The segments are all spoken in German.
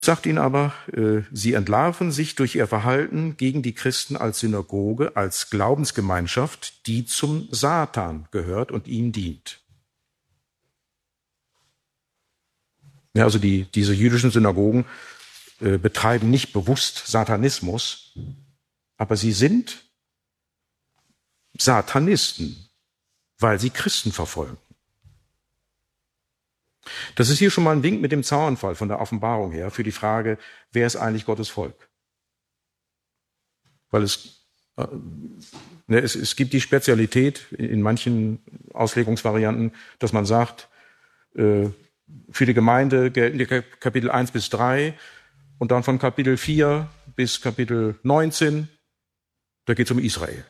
sagt ihnen aber, sie entlarven sich durch ihr Verhalten gegen die Christen als Synagoge, als Glaubensgemeinschaft, die zum Satan gehört und ihm dient. Ja, also diese jüdischen Synagogen betreiben nicht bewusst Satanismus, aber sie sind Satanisten, weil sie Christen verfolgen. Das ist hier schon mal ein Wink mit dem Zaunfall von der Offenbarung her für die Frage, wer ist eigentlich Gottes Volk? Weil es gibt die Spezialität in manchen Auslegungsvarianten, dass man sagt, für die Gemeinde gelten die Kapitel 1 bis 3 und dann von Kapitel 4 bis Kapitel 19, da geht es um Israel.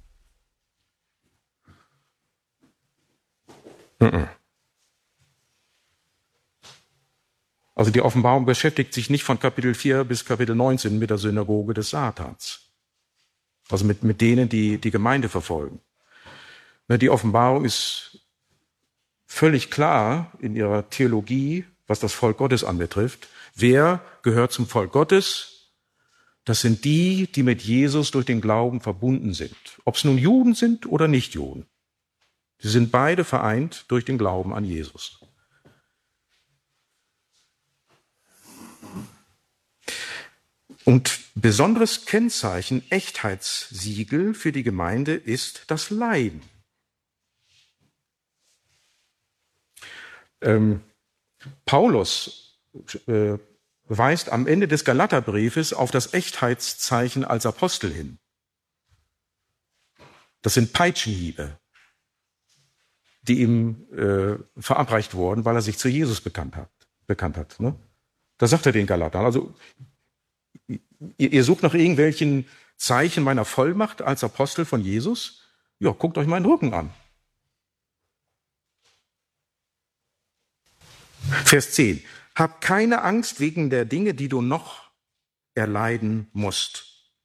Also die Offenbarung beschäftigt sich nicht von Kapitel 4 bis Kapitel 19 mit der Synagoge des Satans. Also mit denen, die die Gemeinde verfolgen. Die Offenbarung ist völlig klar in ihrer Theologie, was das Volk Gottes anbetrifft. Wer gehört zum Volk Gottes? Das sind die, die mit Jesus durch den Glauben verbunden sind. Ob es nun Juden sind oder nicht Juden. Sie sind beide vereint durch den Glauben an Jesus. Und besonderes Kennzeichen, Echtheitssiegel für die Gemeinde ist das Leiden. Paulus weist am Ende des Galaterbriefes auf das Echtheitszeichen als Apostel hin. Das sind Peitschenhiebe, die ihm verabreicht wurden, weil er sich zu Jesus bekannt hat. Ne? Da sagt er den Galatern, also ihr sucht nach irgendwelchen Zeichen meiner Vollmacht als Apostel von Jesus? Ja, guckt euch meinen Rücken an. Vers 10. Hab keine Angst wegen der Dinge, die du noch erleiden musst.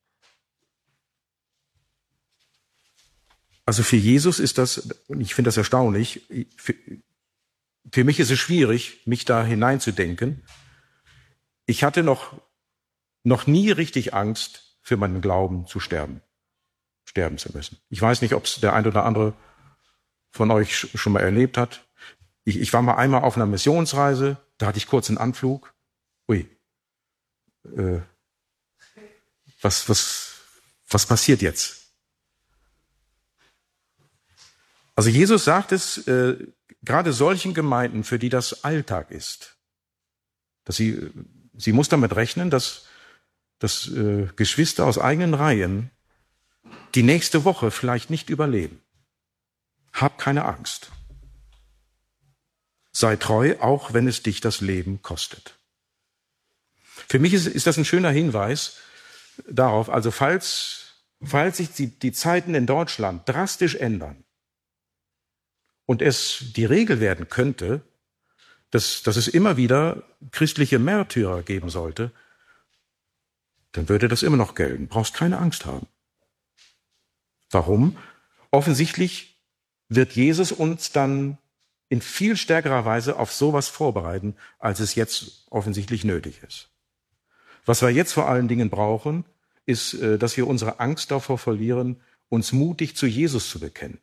Also für Jesus ist das, ich finde das erstaunlich, für mich ist es schwierig, mich da hineinzudenken. Ich hatte noch nie richtig Angst, für meinen Glauben zu sterben zu müssen. Ich weiß nicht, ob es der ein oder andere von euch schon mal erlebt hat. Ich war mal einmal auf einer Missionsreise, da hatte ich kurz einen Anflug. Was passiert jetzt? Also Jesus sagt es gerade solchen Gemeinden, für die das Alltag ist, dass sie muss damit rechnen, dass Geschwister aus eigenen Reihen die nächste Woche vielleicht nicht überleben. Hab keine Angst. Sei treu, auch wenn es dich das Leben kostet. Für mich ist das ein schöner Hinweis darauf, also falls sich die Zeiten in Deutschland drastisch ändern und es die Regel werden könnte, dass es immer wieder christliche Märtyrer geben sollte, dann würde das immer noch gelten. Brauchst keine Angst haben. Warum? Offensichtlich wird Jesus uns dann in viel stärkerer Weise auf sowas vorbereiten, als es jetzt offensichtlich nötig ist. Was wir jetzt vor allen Dingen brauchen, ist, dass wir unsere Angst davor verlieren, uns mutig zu Jesus zu bekennen.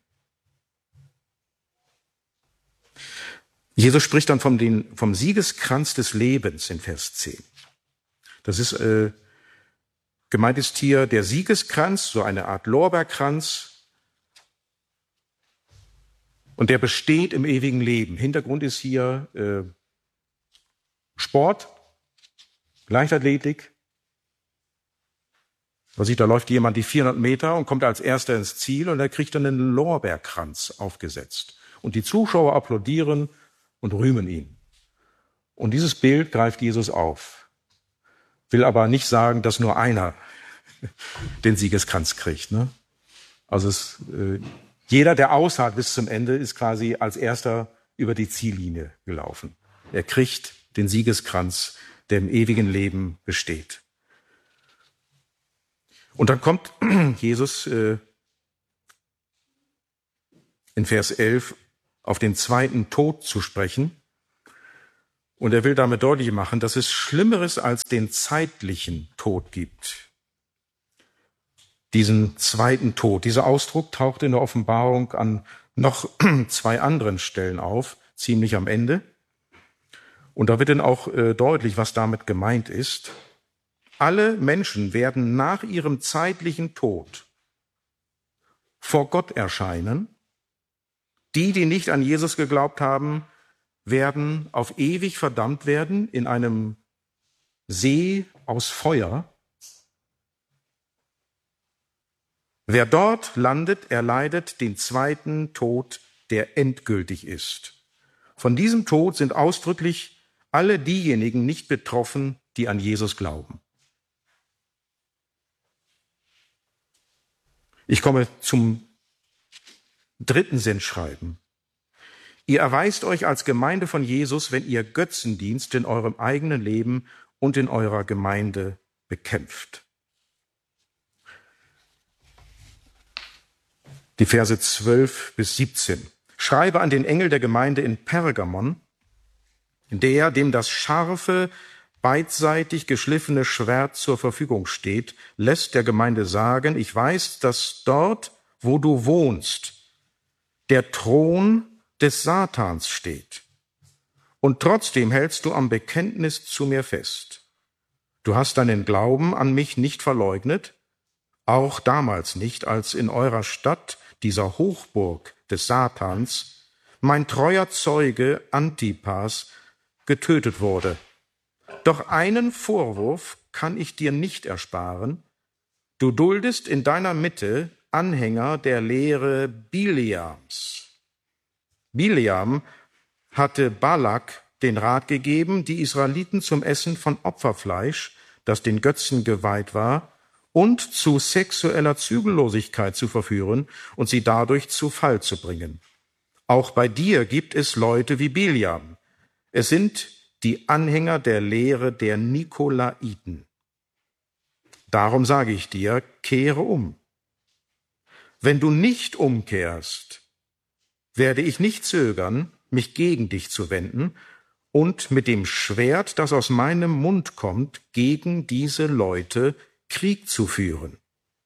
Jesus spricht dann vom Siegeskranz des Lebens in Vers 10. Das ist gemeint ist hier der Siegeskranz, so eine Art Lorbeerkranz. Und der besteht im ewigen Leben. Hintergrund ist hier Sport, Leichtathletik. Man sieht, da läuft jemand die 400 Meter und kommt als Erster ins Ziel und er kriegt dann einen Lorbeerkranz aufgesetzt. Und die Zuschauer applaudieren und rühmen ihn. Und dieses Bild greift Jesus auf. Will aber nicht sagen, dass nur einer den Siegeskranz kriegt. Ne? Also jeder, der ausharrt bis zum Ende, ist quasi als Erster über die Ziellinie gelaufen. Er kriegt den Siegeskranz, der im ewigen Leben besteht. Und dann kommt Jesus in Vers 11 auf den zweiten Tod zu sprechen. Und er will damit deutlich machen, dass es Schlimmeres als den zeitlichen Tod gibt. Diesen zweiten Tod. Dieser Ausdruck taucht in der Offenbarung an noch 2 anderen Stellen auf, ziemlich am Ende. Und da wird dann auch deutlich, was damit gemeint ist. Alle Menschen werden nach ihrem zeitlichen Tod vor Gott erscheinen. Die nicht an Jesus geglaubt haben, werden auf ewig verdammt werden in einem See aus Feuer. Wer dort landet, erleidet den zweiten Tod, der endgültig ist. Von diesem Tod sind ausdrücklich alle diejenigen nicht betroffen, die an Jesus glauben. Ich komme zum 3. Sendschreiben. Ihr erweist euch als Gemeinde von Jesus, wenn ihr Götzendienst in eurem eigenen Leben und in eurer Gemeinde bekämpft. Die Verse 12 bis 17. Schreibe an den Engel der Gemeinde in Pergamon, der, dem das scharfe, beidseitig geschliffene Schwert zur Verfügung steht, lässt der Gemeinde sagen, ich weiß, dass dort, wo du wohnst, der Thron des Satans steht. Und trotzdem hältst du am Bekenntnis zu mir fest. Du hast deinen Glauben an mich nicht verleugnet, auch damals nicht, als in eurer Stadt, dieser Hochburg des Satans, mein treuer Zeuge Antipas getötet wurde. Doch einen Vorwurf kann ich dir nicht ersparen. Du duldest in deiner Mitte Anhänger der Lehre Bileams. Bileam hatte Balak den Rat gegeben, die Israeliten zum Essen von Opferfleisch, das den Götzen geweiht war, und zu sexueller Zügellosigkeit zu verführen und sie dadurch zu Fall zu bringen. Auch bei dir gibt es Leute wie Bileam. Es sind die Anhänger der Lehre der Nikolaiten. Darum sage ich dir, kehre um. Wenn du nicht umkehrst, werde ich nicht zögern, mich gegen dich zu wenden und mit dem Schwert, das aus meinem Mund kommt, gegen diese Leute Krieg zu führen.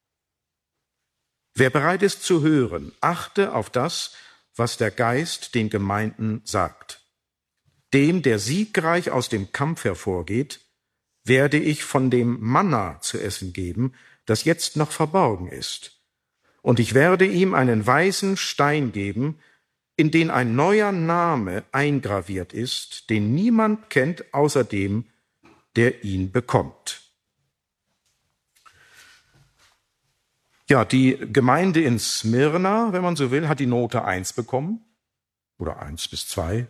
Wer bereit ist zu hören, achte auf das, was der Geist den Gemeinden sagt. Dem, der siegreich aus dem Kampf hervorgeht, werde ich von dem Manna zu essen geben, das jetzt noch verborgen ist. Und ich werde ihm einen weißen Stein geben, in den ein neuer Name eingraviert ist, den niemand kennt außer dem, der ihn bekommt. Ja, die Gemeinde in Smyrna, wenn man so will, hat die Note 1 bekommen. Oder 1 bis 2.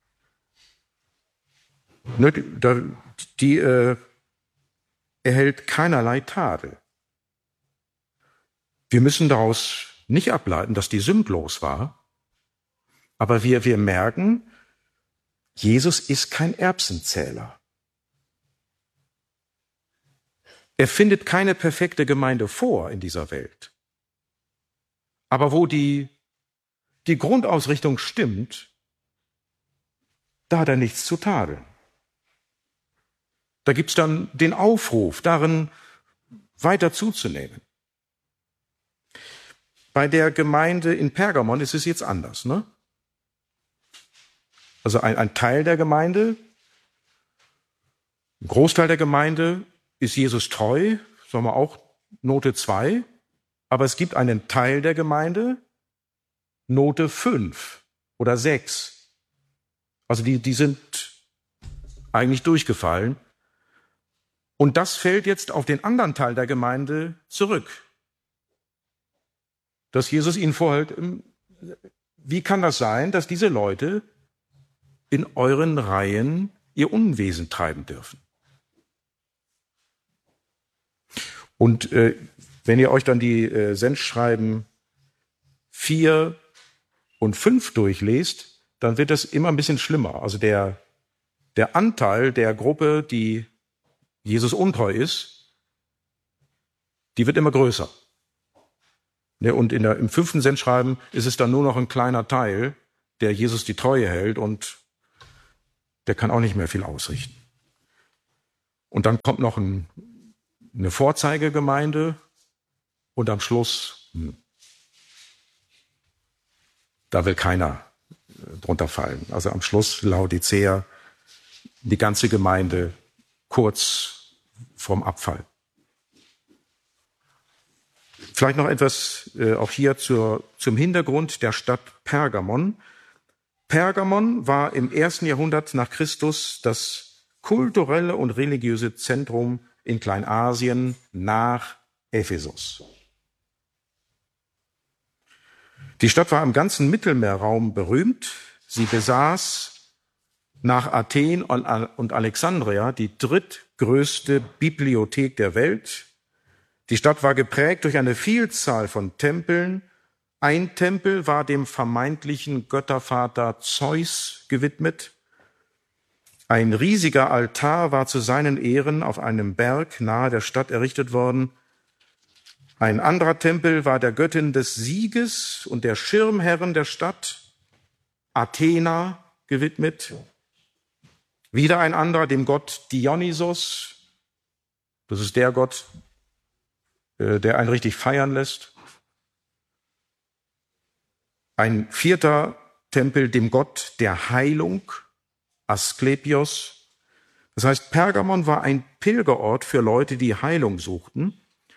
Die erhält keinerlei Tadel. Wir müssen daraus nicht ableiten, dass die sündlos war. Aber wir merken, Jesus ist kein Erbsenzähler. Er findet keine perfekte Gemeinde vor in dieser Welt. Aber wo die Grundausrichtung stimmt, da hat er nichts zu tadeln. Da gibt's dann den Aufruf, darin weiter zuzunehmen. Bei der Gemeinde in Pergamon ist es jetzt anders, ne? Also ein Teil der Gemeinde, ein Großteil der Gemeinde ist Jesus treu, sagen wir auch Note 2, aber es gibt einen Teil der Gemeinde, Note 5 oder 6. Also die sind eigentlich durchgefallen. Und das fällt jetzt auf den anderen Teil der Gemeinde zurück. Dass Jesus ihnen vorhält, wie kann das sein, dass diese Leute in euren Reihen ihr Unwesen treiben dürfen? Und wenn ihr euch dann die Sendschreiben 4 und 5 durchlest, dann wird das immer ein bisschen schlimmer. Also der Anteil der Gruppe, die Jesus untreu ist, die wird immer größer. Und im 5. Sendschreiben ist es dann nur noch ein kleiner Teil, der Jesus die Treue hält und der kann auch nicht mehr viel ausrichten. Und dann kommt noch eine Vorzeigegemeinde und am Schluss, da will keiner drunter fallen. Also am Schluss Laodicea, die ganze Gemeinde kurz vorm Abfall. Vielleicht noch etwas auch hier zum Hintergrund der Stadt Pergamon. Pergamon war im 1. Jahrhundert nach Christus das kulturelle und religiöse Zentrum in Kleinasien nach Ephesus. Die Stadt war im ganzen Mittelmeerraum berühmt. Sie besaß nach Athen und Alexandria die drittgrößte Bibliothek der Welt. Die Stadt war geprägt durch eine Vielzahl von Tempeln. Ein Tempel war dem vermeintlichen Göttervater Zeus gewidmet. Ein riesiger Altar war zu seinen Ehren auf einem Berg nahe der Stadt errichtet worden. Ein anderer Tempel war der Göttin des Sieges und der Schirmherrin der Stadt, Athena, gewidmet. Wieder ein anderer dem Gott Dionysos. Das ist der Gott, der einen richtig feiern lässt. Ein vierter Tempel dem Gott der Heilung, Asklepios. Das heißt, Pergamon war ein Pilgerort für Leute, die Heilung suchten.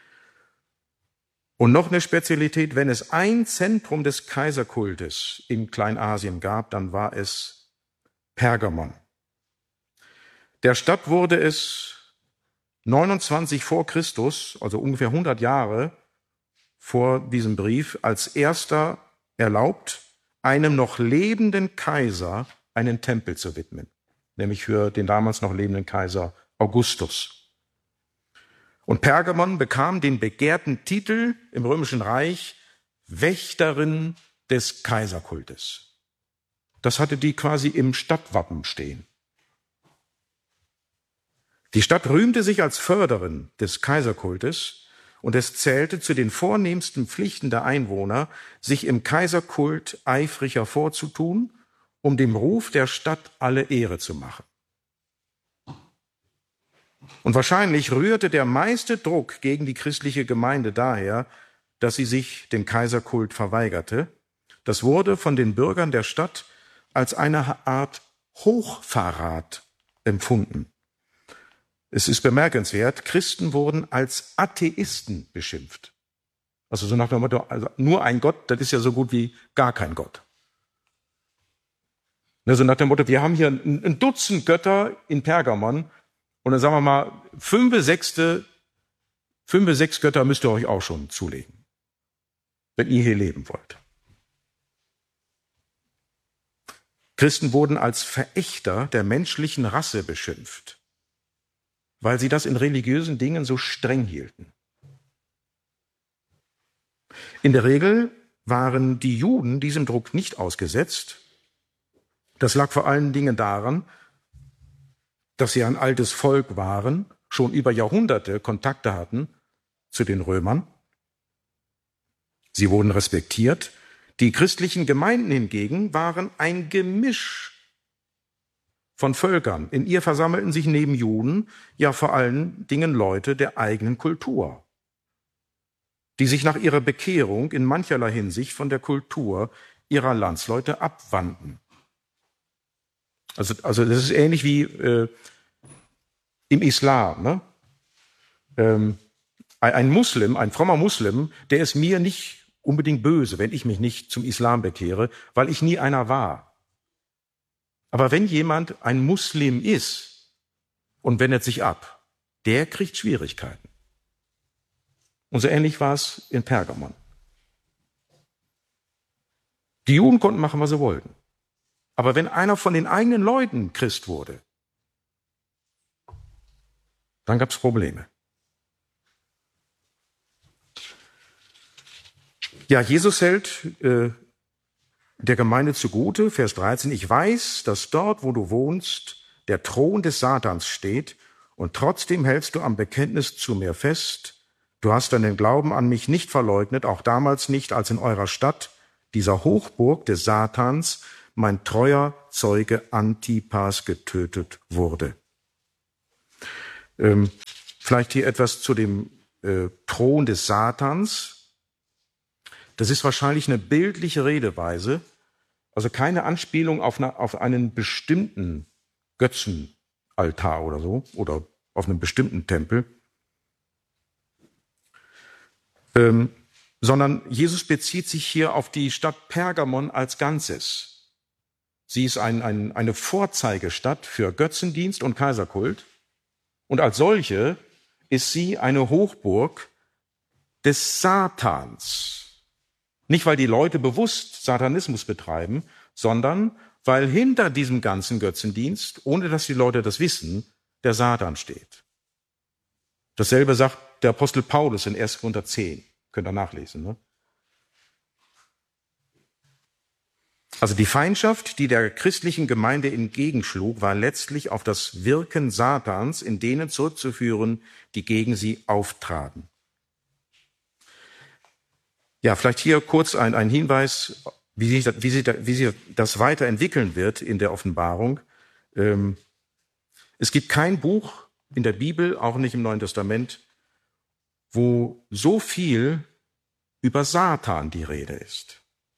Und noch eine Spezialität, wenn es ein Zentrum des Kaiserkultes in Kleinasien gab, dann war es Pergamon. Der Stadt wurde es 29 vor Christus, also ungefähr 100 Jahre vor diesem Brief, als erster erlaubt, einem noch lebenden Kaiser einen Tempel zu widmen, nämlich für den damals noch lebenden Kaiser Augustus. Und Pergamon bekam den begehrten Titel im Römischen Reich Wächterin des Kaiserkultes. Das hatte die quasi im Stadtwappen stehen. Die Stadt rühmte sich als Förderin des Kaiserkultes und es zählte zu den vornehmsten Pflichten der Einwohner, sich im Kaiserkult eifrig hervorzutun, um dem Ruf der Stadt alle Ehre zu machen. Und wahrscheinlich rührte der meiste Druck gegen die christliche Gemeinde daher, dass sie sich dem Kaiserkult verweigerte. Das wurde von den Bürgern der Stadt als eine Art Hochverrat empfunden. Es ist bemerkenswert, Christen wurden als Atheisten beschimpft. Also so nach dem Motto, also nur ein Gott, das ist ja so gut wie gar kein Gott. So nach dem Motto, wir haben hier ein Dutzend Götter in Pergamon und dann sagen wir mal, 5 bis 6 Götter müsst ihr euch auch schon zulegen, wenn ihr hier leben wollt. Christen wurden als Verächter der menschlichen Rasse beschimpft, weil sie das in religiösen Dingen so streng hielten. In der Regel waren die Juden diesem Druck nicht ausgesetzt. Das lag vor allen Dingen daran, dass sie ein altes Volk waren, schon über Jahrhunderte Kontakte hatten zu den Römern. Sie wurden respektiert. Die christlichen Gemeinden hingegen waren ein Gemisch von Völkern. In ihr versammelten sich neben Juden ja vor allen Dingen Leute der eigenen Kultur, die sich nach ihrer Bekehrung in mancherlei Hinsicht von der Kultur ihrer Landsleute abwandten. Also das ist ähnlich wie im Islam. Ne? Ein Muslim, ein frommer Muslim, der ist mir nicht unbedingt böse, wenn ich mich nicht zum Islam bekehre, weil ich nie einer war. Aber wenn jemand ein Muslim ist und wendet sich ab, der kriegt Schwierigkeiten. Und so ähnlich war es in Pergamon. Die Juden konnten machen, was sie wollten. Aber wenn einer von den eigenen Leuten Christ wurde, dann gab es Probleme. Ja, Jesus hält der Gemeinde zugute, Vers 13, ich weiß, dass dort, wo du wohnst, der Thron des Satans steht und trotzdem hältst du am Bekenntnis zu mir fest. Du hast deinen Glauben an mich nicht verleugnet, auch damals nicht, als in eurer Stadt, dieser Hochburg des Satans, mein treuer Zeuge Antipas getötet wurde. Vielleicht hier etwas zu dem Thron des Satans. Das ist wahrscheinlich eine bildliche Redeweise, also keine Anspielung auf einen bestimmten Götzenaltar oder so, oder auf einen bestimmten Tempel, sondern Jesus bezieht sich hier auf die Stadt Pergamon als Ganzes. Sie ist eine Vorzeigestadt für Götzendienst und Kaiserkult, und als solche ist sie eine Hochburg des Satans. Nicht, weil die Leute bewusst Satanismus betreiben, sondern weil hinter diesem ganzen Götzendienst, ohne dass die Leute das wissen, der Satan steht. Dasselbe sagt der Apostel Paulus in 1. Korinther 10. Könnt ihr nachlesen, ne? Also die Feindschaft, die der christlichen Gemeinde entgegenschlug, war letztlich auf das Wirken Satans in denen zurückzuführen, die gegen sie auftraten. Ja, vielleicht hier kurz ein Hinweis, wie sich das weiterentwickeln wird in der Offenbarung. Es gibt kein Buch in der Bibel, auch nicht im Neuen Testament, wo so viel über Satan die Rede ist.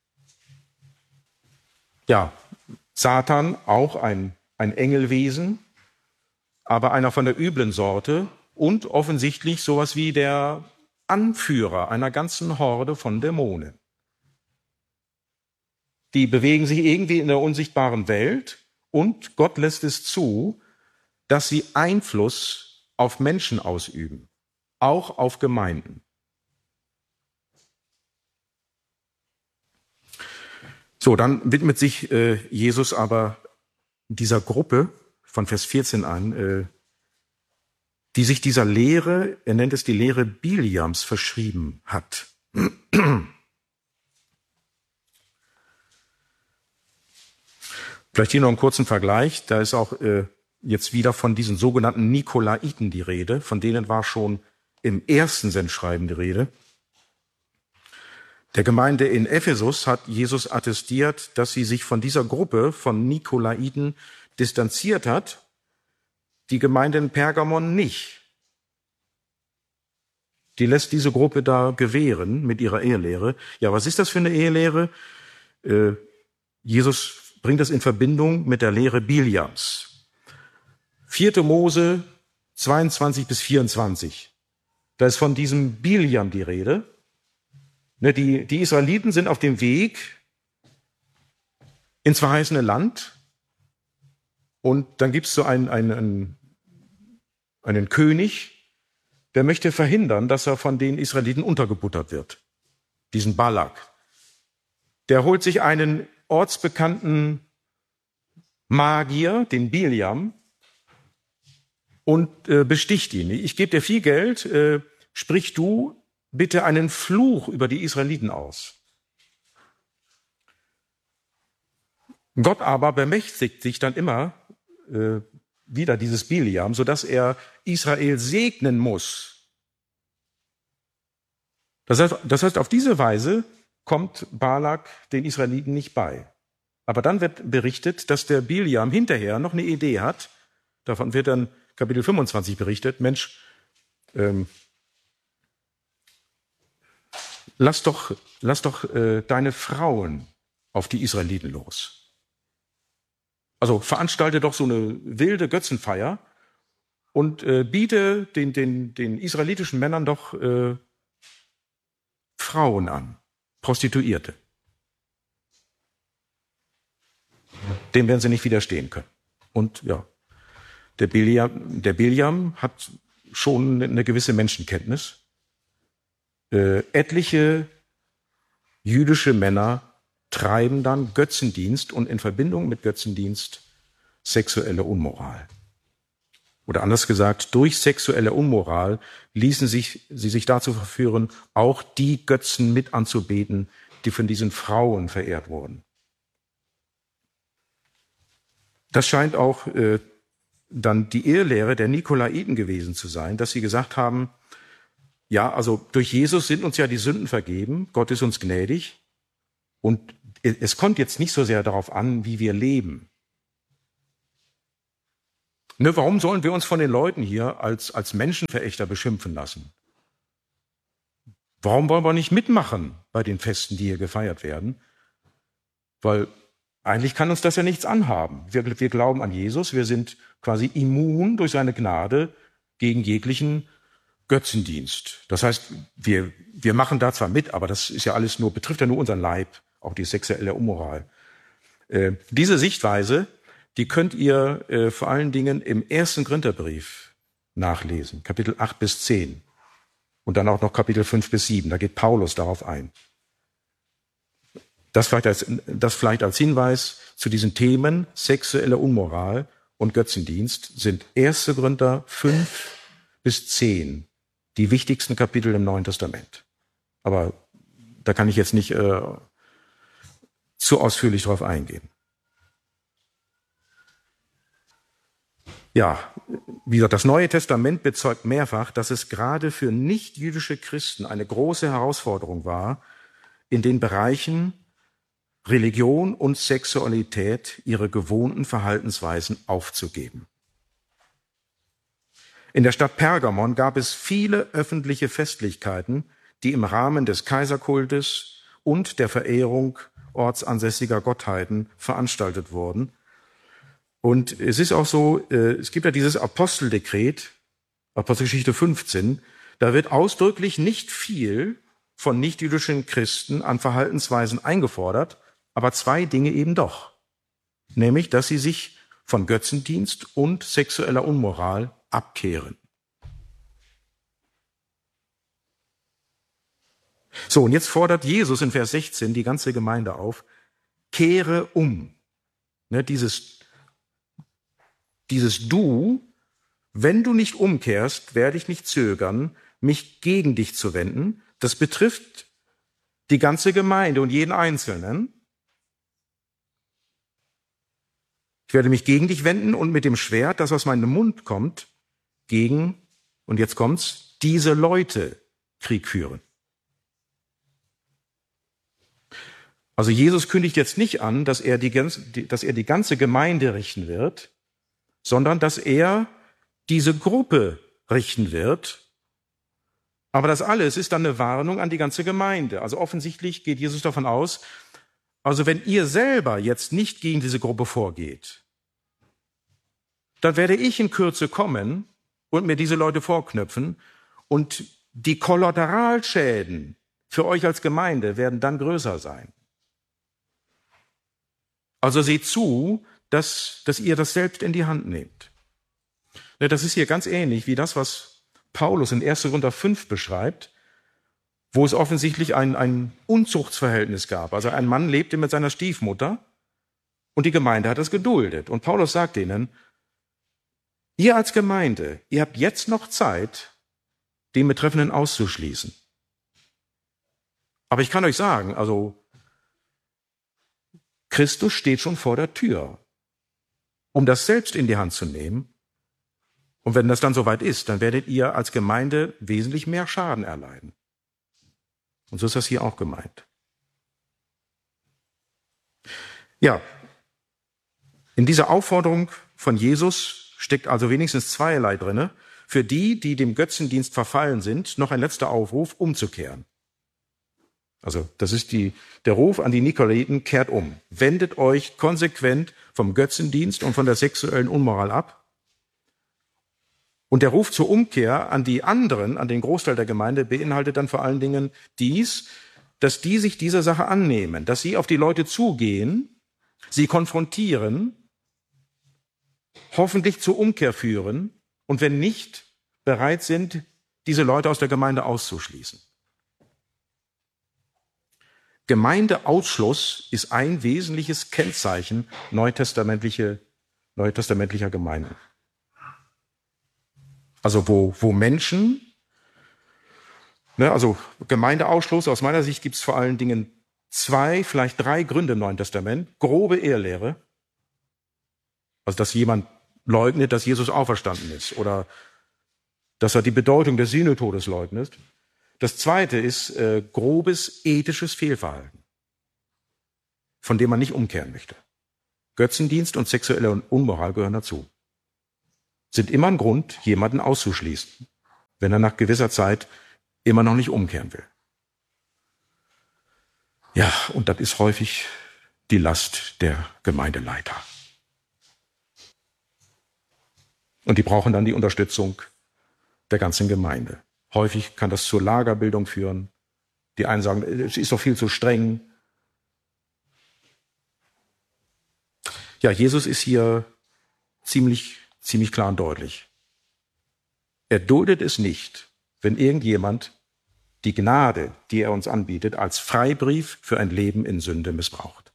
Ja, Satan auch ein Engelwesen, aber einer von der üblen Sorte und offensichtlich sowas wie der Anführer einer ganzen Horde von Dämonen. Die bewegen sich irgendwie in der unsichtbaren Welt und Gott lässt es zu, dass sie Einfluss auf Menschen ausüben, auch auf Gemeinden. So, dann widmet sich Jesus aber dieser Gruppe von Vers 14 an, die sich dieser Lehre, er nennt es die Lehre Biliams, verschrieben hat. Vielleicht hier noch einen kurzen Vergleich. Da ist auch jetzt wieder von diesen sogenannten Nikolaiten die Rede. Von denen war schon im ersten Sendschreiben die Rede. Der Gemeinde in Ephesus hat Jesus attestiert, dass sie sich von dieser Gruppe von Nikolaiten distanziert hat, die Gemeinde in Pergamon nicht. Die lässt diese Gruppe da gewähren mit ihrer Ehelehre. Ja, was ist das für eine Ehelehre? Jesus bringt das in Verbindung mit der Lehre Biliams. 4. Mose 22 bis 24. Da ist von diesem Biliam die Rede. Die Israeliten sind auf dem Weg ins verheißene Land und dann gibt es so einen König, der möchte verhindern, dass er von den Israeliten untergebuttert wird. Diesen Balak. Der holt sich einen ortsbekannten Magier, den Biliam, und besticht ihn. Ich gebe dir viel Geld, sprich du bitte einen Fluch über die Israeliten aus. Gott aber bemächtigt sich dann immer wieder dieses Biliam, sodass er Israel segnen muss. Das heißt, auf diese Weise kommt Balak den Israeliten nicht bei. Aber dann wird berichtet, dass der Biliam hinterher noch eine Idee hat. Davon wird dann Kapitel 25 berichtet. Mensch, lass doch deine Frauen auf die Israeliten los. Also veranstalte doch so eine wilde Götzenfeier und biete den israelitischen Männern doch Frauen an, Prostituierte. Dem werden sie nicht widerstehen können. Und ja, der Biliam hat schon eine gewisse Menschenkenntnis. Etliche jüdische Männer treiben dann Götzendienst und in Verbindung mit Götzendienst sexuelle Unmoral. Oder anders gesagt, durch sexuelle Unmoral ließen sie sich dazu verführen, auch die Götzen mit anzubeten, die von diesen Frauen verehrt wurden. Das scheint auch dann die Irrlehre der Nikolaiten gewesen zu sein, dass sie gesagt haben, ja, also durch Jesus sind uns ja die Sünden vergeben, Gott ist uns gnädig und es kommt jetzt nicht so sehr darauf an, wie wir leben. Ne, warum sollen wir uns von den Leuten hier als Menschenverächter beschimpfen lassen? Warum wollen wir nicht mitmachen bei den Festen, die hier gefeiert werden? Weil eigentlich kann uns das ja nichts anhaben. Wir glauben an Jesus, wir sind quasi immun durch seine Gnade gegen jeglichen Götzendienst. Das heißt, wir machen da zwar mit, aber das ist ja alles betrifft ja nur unseren Leib, auch die sexuelle Unmoral. Diese Sichtweise, die könnt ihr vor allen Dingen im 1. Korintherbrief nachlesen, Kapitel 8 bis 10 und dann auch noch Kapitel 5 bis 7. Da geht Paulus darauf ein. Das vielleicht als Hinweis zu diesen Themen sexuelle Unmoral und Götzendienst sind 1. Korinther 5 bis 10 die wichtigsten Kapitel im Neuen Testament. Aber da kann ich jetzt nicht zu ausführlich drauf eingehen. Ja, wie gesagt, das Neue Testament bezeugt mehrfach, dass es gerade für nichtjüdische Christen eine große Herausforderung war, in den Bereichen Religion und Sexualität ihre gewohnten Verhaltensweisen aufzugeben. In der Stadt Pergamon gab es viele öffentliche Festlichkeiten, die im Rahmen des Kaiserkultes und der Verehrung ortsansässiger Gottheiten veranstaltet wurden. Und es ist auch so, es gibt ja dieses Aposteldekret, Apostelgeschichte 15, da wird ausdrücklich nicht viel von nichtjüdischen Christen an Verhaltensweisen eingefordert, aber 2 Dinge eben doch. Nämlich, dass sie sich von Götzendienst und sexueller Unmoral abkehren. So, und jetzt fordert Jesus in Vers 16 die ganze Gemeinde auf, kehre um. Ne, dieses Du, wenn du nicht umkehrst, werde ich nicht zögern, mich gegen dich zu wenden. Das betrifft die ganze Gemeinde und jeden Einzelnen. Ich werde mich gegen dich wenden und mit dem Schwert, das aus meinem Mund kommt, gegen, und jetzt kommt's, diese Leute Krieg führen. Also Jesus kündigt jetzt nicht an, dass er die ganze Gemeinde richten wird, sondern dass er diese Gruppe richten wird. Aber das alles ist dann eine Warnung an die ganze Gemeinde. Also offensichtlich geht Jesus davon aus, also wenn ihr selber jetzt nicht gegen diese Gruppe vorgeht, dann werde ich in Kürze kommen und mir diese Leute vorknöpfen und die Kollateralschäden für euch als Gemeinde werden dann größer sein. Also seht zu, dass ihr das selbst in die Hand nehmt. Das ist hier ganz ähnlich wie das, was Paulus in 1. Korinther 5 beschreibt, wo es offensichtlich ein Unzuchtsverhältnis gab. Also ein Mann lebte mit seiner Stiefmutter und die Gemeinde hat das geduldet. Und Paulus sagt ihnen, ihr als Gemeinde, ihr habt jetzt noch Zeit, den Betreffenden auszuschließen. Aber ich kann euch sagen, also Christus steht schon vor der Tür, um das selbst in die Hand zu nehmen. Und wenn das dann soweit ist, dann werdet ihr als Gemeinde wesentlich mehr Schaden erleiden. Und so ist das hier auch gemeint. Ja, in dieser Aufforderung von Jesus steckt also wenigstens zweierlei drinne. Für die, die dem Götzendienst verfallen sind, noch ein letzter Aufruf, umzukehren. Also das ist der Ruf an die Nikolaiten, kehrt um. Wendet euch konsequent vom Götzendienst und von der sexuellen Unmoral ab. Und der Ruf zur Umkehr an die anderen, an den Großteil der Gemeinde, beinhaltet dann vor allen Dingen dass die sich dieser Sache annehmen, dass sie auf die Leute zugehen, sie konfrontieren, hoffentlich zur Umkehr führen und wenn nicht, bereit sind, diese Leute aus der Gemeinde auszuschließen. Gemeindeausschluss ist ein wesentliches Kennzeichen neutestamentlicher Gemeinden. Also wo Menschen, also Gemeindeausschluss, aus meiner Sicht gibt es vor allen Dingen 2, vielleicht 3 Gründe im Neuen Testament. Grobe Irrlehre, also dass jemand leugnet, dass Jesus auferstanden ist oder dass er die Bedeutung des Sühnetodes leugnet. Das Zweite ist grobes ethisches Fehlverhalten. von dem man nicht umkehren möchte. Götzendienst und sexuelle Unmoral gehören dazu. Sind immer ein Grund, jemanden auszuschließen, wenn er nach gewisser Zeit immer noch nicht umkehren will. Ja, und das ist häufig die Last der Gemeindeleiter. Und die brauchen dann die Unterstützung der ganzen Gemeinde. Häufig kann das zur Lagerbildung führen. Die einen sagen, es ist doch viel zu streng. Ja, Jesus ist hier ziemlich klar und deutlich. Er duldet es nicht, wenn irgendjemand die Gnade, die er uns anbietet, als Freibrief für ein Leben in Sünde missbraucht.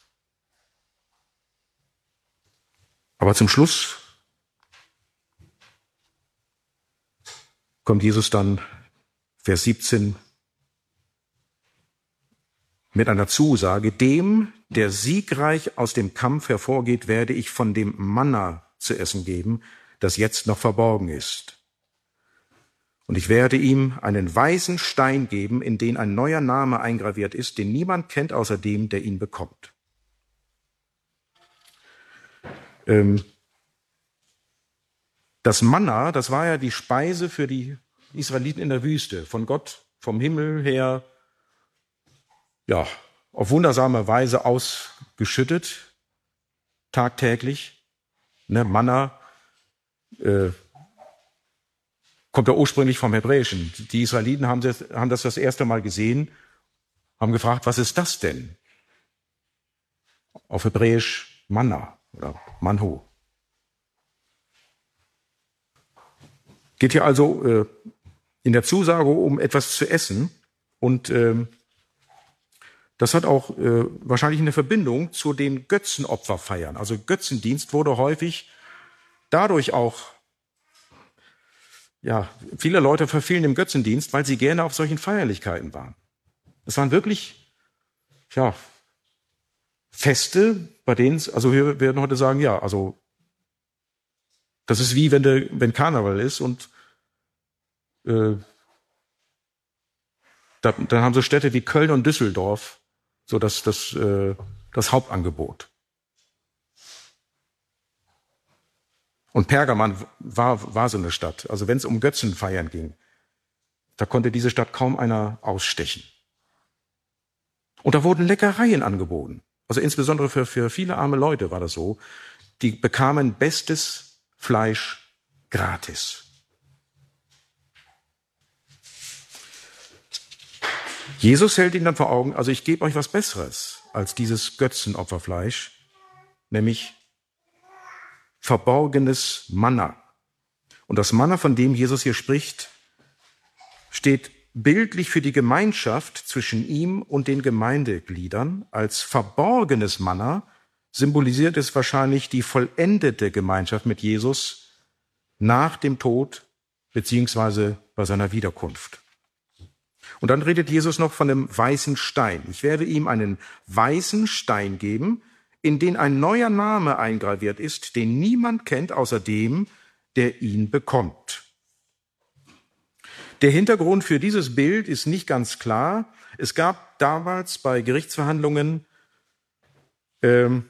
Aber zum Schluss kommt Jesus dann, Vers 17, mit einer Zusage: Dem, der siegreich aus dem Kampf hervorgeht, werde ich von dem Manna zu essen geben, das jetzt noch verborgen ist. Und ich werde ihm einen weißen Stein geben, in den ein neuer Name eingraviert ist, den niemand kennt außer dem, der ihn bekommt. Das Manna, das war ja die Speise für die Israeliten in der Wüste, von Gott vom Himmel her, ja, auf wundersame Weise ausgeschüttet, tagtäglich. Ne, Manna kommt ja ursprünglich vom Hebräischen. Die Israeliten haben das erste Mal gesehen, haben gefragt, was ist das denn? Auf Hebräisch Manna oder Manho. Geht hier also in der Zusage um etwas zu essen, und das hat auch wahrscheinlich eine Verbindung zu den Götzenopferfeiern. Also Götzendienst wurde häufig dadurch auch, ja, viele Leute verfielen dem Götzendienst, weil sie gerne auf solchen Feierlichkeiten waren. Es waren wirklich, ja, Feste, bei denen es, also wir werden heute sagen, ja, also das ist wie wenn Karneval ist und dann haben so Städte wie Köln und Düsseldorf so das Hauptangebot. Und Pergamon war so eine Stadt. Also wenn es um Götzenfeiern ging, da konnte diese Stadt kaum einer ausstechen. Und da wurden Leckereien angeboten. Also insbesondere für viele arme Leute war das so. Die bekamen bestes Fleisch gratis. Jesus hält ihnen dann vor Augen, also ich gebe euch was Besseres als dieses Götzenopferfleisch, nämlich verborgenes Manna. Und das Manna, von dem Jesus hier spricht, steht bildlich für die Gemeinschaft zwischen ihm und den Gemeindegliedern. Als verborgenes Manna symbolisiert es wahrscheinlich die vollendete Gemeinschaft mit Jesus nach dem Tod beziehungsweise bei seiner Wiederkunft. Und dann redet Jesus noch von dem weißen Stein. Ich werde ihm einen weißen Stein geben, in den ein neuer Name eingraviert ist, den niemand kennt außer dem, der ihn bekommt. Der Hintergrund für dieses Bild ist nicht ganz klar. Es gab damals bei Gerichtsverhandlungen bei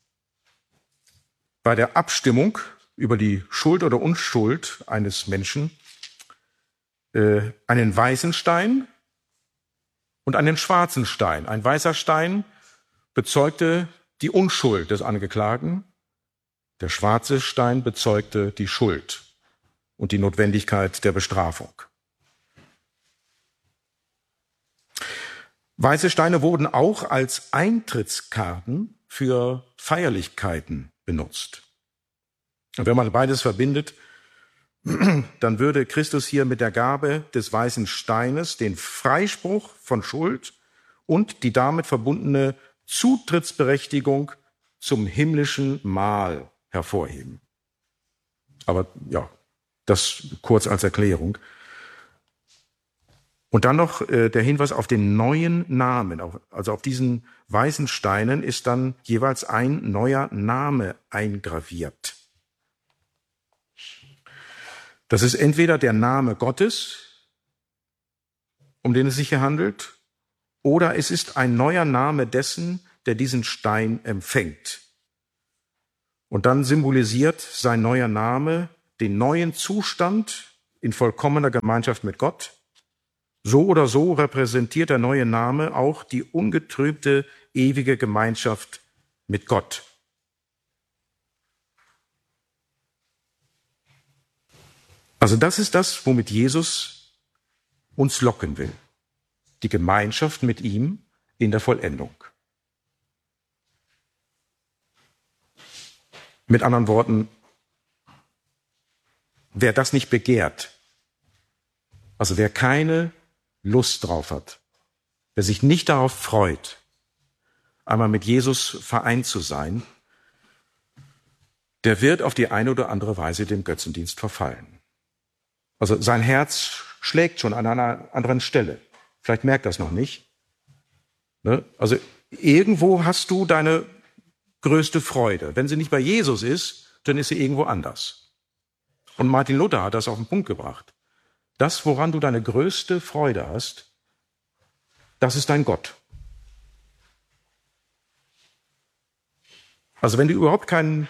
der Abstimmung über die Schuld oder Unschuld eines Menschen einen weißen Stein und einen schwarzen Stein. Ein weißer Stein bezeugte die Unschuld des Angeklagten. Der schwarze Stein bezeugte die Schuld und die Notwendigkeit der Bestrafung. Weiße Steine wurden auch als Eintrittskarten für Feierlichkeiten benutzt. Und wenn man beides verbindet, dann würde Christus hier mit der Gabe des weißen Steines den Freispruch von Schuld und die damit verbundene Zutrittsberechtigung zum himmlischen Mahl hervorheben. Aber ja, das kurz als Erklärung. Und dann noch der Hinweis auf den neuen Namen. Also auf diesen weißen Steinen ist dann jeweils ein neuer Name eingraviert. Das ist entweder der Name Gottes, um den es sich hier handelt, oder es ist ein neuer Name dessen, der diesen Stein empfängt. Und dann symbolisiert sein neuer Name den neuen Zustand in vollkommener Gemeinschaft mit Gott. So oder so repräsentiert der neue Name auch die ungetrübte, ewige Gemeinschaft mit Gott. Also das ist das, womit Jesus uns locken will. Die Gemeinschaft mit ihm in der Vollendung. Mit anderen Worten, wer das nicht begehrt, also wer keine Lust drauf hat, wer sich nicht darauf freut, einmal mit Jesus vereint zu sein, der wird auf die eine oder andere Weise dem Götzendienst verfallen. Also sein Herz schlägt schon an einer anderen Stelle. Vielleicht merkt das noch nicht. Ne? Also irgendwo hast du deine größte Freude. Wenn sie nicht bei Jesus ist, dann ist sie irgendwo anders. Und Martin Luther hat das auf den Punkt gebracht. Das, woran du deine größte Freude hast, das ist dein Gott. Also wenn du überhaupt kein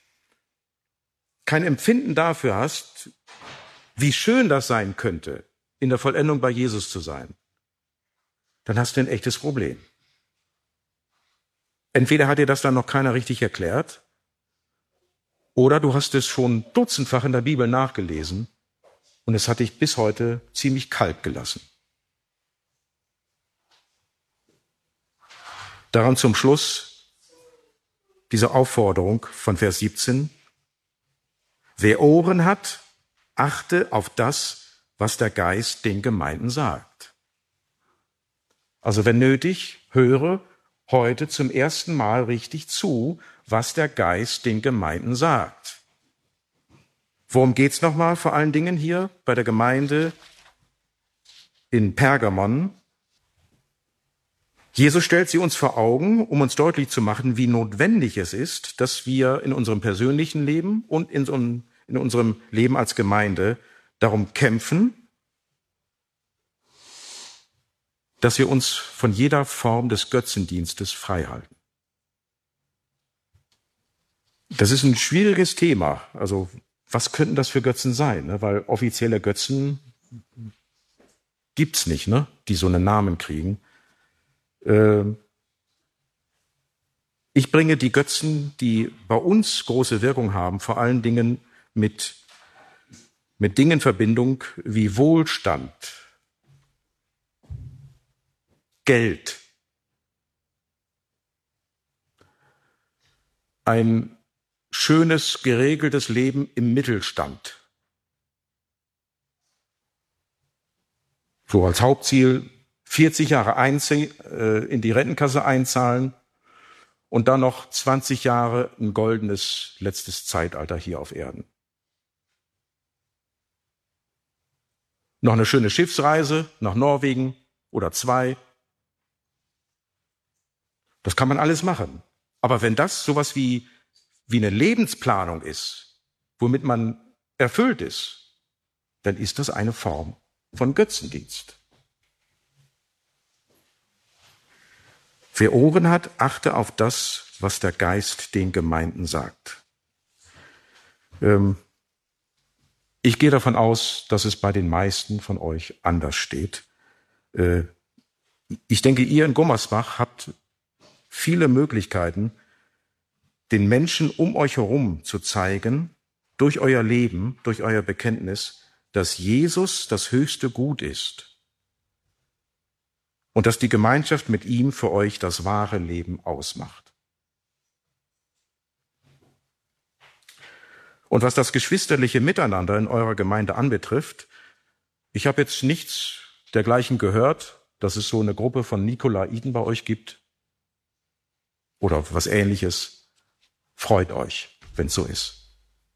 Empfinden dafür hast, wie schön das sein könnte, in der Vollendung bei Jesus zu sein, dann hast du ein echtes Problem. Entweder hat dir das dann noch keiner richtig erklärt, oder du hast es schon dutzendfach in der Bibel nachgelesen und es hat dich bis heute ziemlich kalt gelassen. Daran zum Schluss diese Aufforderung von Vers 17. Wer Ohren hat, achte auf das, was der Geist den Gemeinden sagt. Also wenn nötig, höre heute zum ersten Mal richtig zu, was der Geist den Gemeinden sagt. Worum geht's nochmal vor allen Dingen hier bei der Gemeinde in Pergamon? Jesus stellt sie uns vor Augen, um uns deutlich zu machen, wie notwendig es ist, dass wir in unserem persönlichen Leben und in unserem Leben als Gemeinde darum kämpfen, dass wir uns von jeder Form des Götzendienstes frei halten. Das ist ein schwieriges Thema. Also was könnten das für Götzen sein? Ne? Weil offizielle Götzen gibt's nicht, ne? Die so einen Namen kriegen. Ich bringe die Götzen, die bei uns große Wirkung haben, vor allen Dingen mit Dingen in Verbindung wie Wohlstand, Geld, ein schönes, geregeltes Leben im Mittelstand. So als Hauptziel 40 Jahre in die Rentenkasse einzahlen und dann noch 20 Jahre ein goldenes letztes Zeitalter hier auf Erden. Noch eine schöne Schiffsreise nach Norwegen oder 2. Das kann man alles machen. Aber wenn das sowas wie eine Lebensplanung ist, womit man erfüllt ist, dann ist das eine Form von Götzendienst. Wer Ohren hat, achte auf das, was der Geist den Gemeinden sagt. Ich gehe davon aus, dass es bei den meisten von euch anders steht. Ich denke, ihr in Gummersbach habt viele Möglichkeiten, den Menschen um euch herum zu zeigen, durch euer Leben, durch euer Bekenntnis, dass Jesus das höchste Gut ist und dass die Gemeinschaft mit ihm für euch das wahre Leben ausmacht. Und was das geschwisterliche Miteinander in eurer Gemeinde anbetrifft, ich habe jetzt nichts dergleichen gehört, dass es so eine Gruppe von Nikolaiten bei euch gibt oder was Ähnliches. Freut euch, wenn es so ist.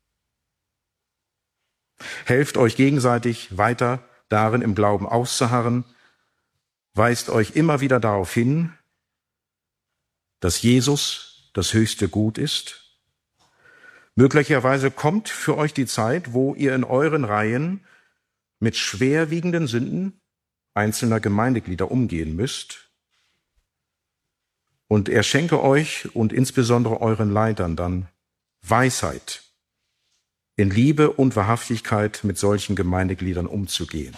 Helft euch gegenseitig weiter darin, im Glauben auszuharren. Weist euch immer wieder darauf hin, dass Jesus das höchste Gut ist. Möglicherweise kommt für euch die Zeit, wo ihr in euren Reihen mit schwerwiegenden Sünden einzelner Gemeindeglieder umgehen müsst. Und er schenke euch und insbesondere euren Leitern dann Weisheit, in Liebe und Wahrhaftigkeit mit solchen Gemeindegliedern umzugehen.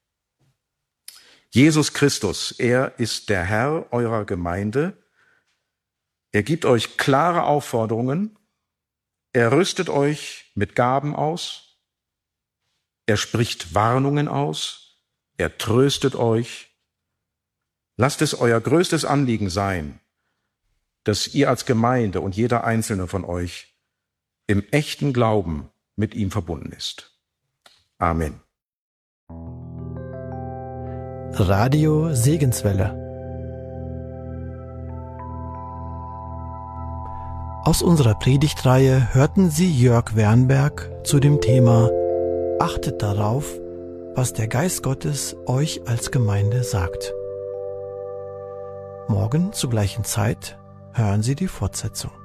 Jesus Christus, er ist der Herr eurer Gemeinde. Er gibt euch klare Aufforderungen. Er rüstet euch mit Gaben aus. Er spricht Warnungen aus. Er tröstet euch. Lasst es euer größtes Anliegen sein, dass ihr als Gemeinde und jeder einzelne von euch im echten Glauben mit ihm verbunden ist. Amen. Radio Segenswelle. Aus unserer Predigtreihe hörten Sie Jörg Wernberg zu dem Thema Achtet darauf, was der Geist Gottes euch als Gemeinde sagt. Morgen zur gleichen Zeit hören Sie die Fortsetzung.